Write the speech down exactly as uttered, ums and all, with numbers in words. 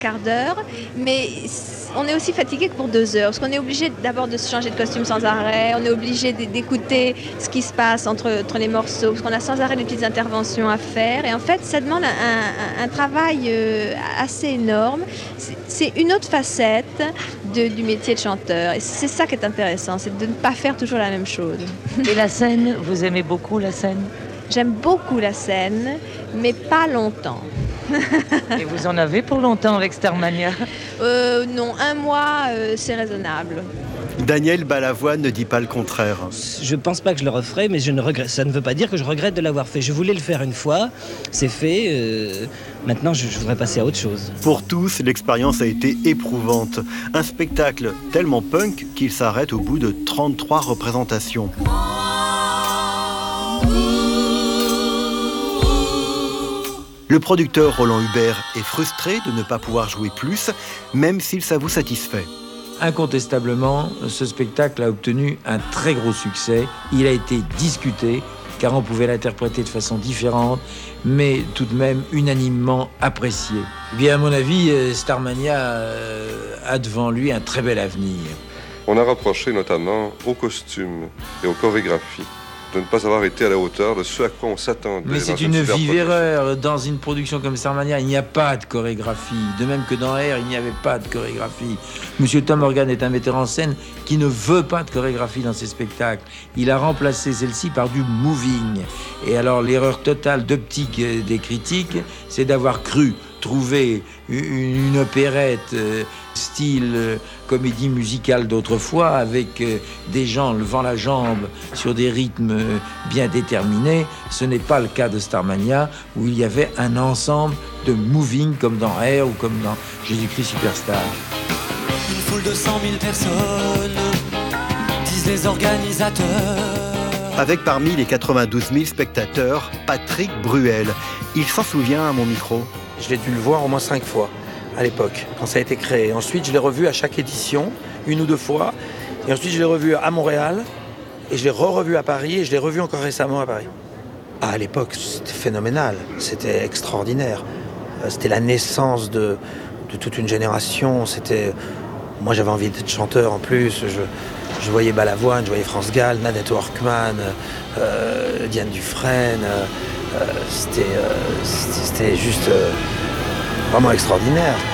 quart d'heure, mais on est aussi fatigué que pour deux heures, parce qu'on est obligé d'abord de se changer de costume sans arrêt, on est obligé d'écouter ce qui se passe entre, entre les morceaux, parce qu'on a sans arrêt des petites interventions à faire, et en fait ça demande un, un, un travail euh, assez énorme. C'est une autre facette de, du métier de chanteur, et c'est ça qui est intéressant, c'est de ne pas faire toujours la même chose. Et la scène, vous aimez beaucoup la scène ? J'aime beaucoup la scène, mais pas longtemps. Et vous en avez pour longtemps avec Starmania ? euh, Non, un mois, euh, c'est raisonnable. Daniel Balavoine ne dit pas le contraire. Je ne pense pas que je le referai, mais je ne regrette, ça ne veut pas dire que je regrette de l'avoir fait. Je voulais le faire une fois, c'est fait, euh, maintenant je, je voudrais passer à autre chose. Pour tous, l'expérience a été éprouvante. Un spectacle tellement punk qu'il s'arrête au bout de trente-trois représentations. Le producteur Roland Hubert est frustré de ne pas pouvoir jouer plus, même s'il s'avoue satisfait. Incontestablement, ce spectacle a obtenu un très gros succès. Il a été discuté, car on pouvait l'interpréter de façon différente, mais tout de même unanimement apprécié. Bien, à mon avis, Starmania a devant lui un très bel avenir. On a reproché notamment aux costumes et aux chorégraphies de ne pas avoir été à la hauteur de ce à quoi on s'attendait. Mais c'est une vive erreur. Dans une production comme Starmania, il n'y a pas de chorégraphie. De même que dans Air, il n'y avait pas de chorégraphie. Monsieur Tom Morgan est un metteur en scène qui ne veut pas de chorégraphie dans ses spectacles. Il a remplacé celle-ci par du moving. Et alors, l'erreur totale d'optique des critiques, c'est d'avoir cru trouver une, une opérette euh, style euh, comédie musicale d'autrefois avec euh, des gens levant la jambe sur des rythmes euh, bien déterminés. Ce n'est pas le cas de Starmania où il y avait un ensemble de moving comme dans Air ou comme dans Jésus-Christ Superstar. Une foule de cent mille personnes, disent les organisateurs. Avec parmi les quatre-vingt-douze mille spectateurs, Patrick Bruel. Il s'en souvient à mon micro. Je l'ai dû le voir au moins cinq fois à l'époque, quand ça a été créé. Ensuite, je l'ai revu à chaque édition, une ou deux fois. Et ensuite, je l'ai revu à Montréal. Et je l'ai re-revu à Paris. Et je l'ai revu encore récemment à Paris. Ah, à l'époque, c'était phénoménal. C'était extraordinaire. C'était la naissance de, de toute une génération. C'était... Moi, j'avais envie d'être chanteur en plus. Je, je voyais Balavoine, je voyais France Gall, Nadette Workman, euh, Diane Dufresne. Euh, c'était, euh, c'était juste euh, vraiment extraordinaire.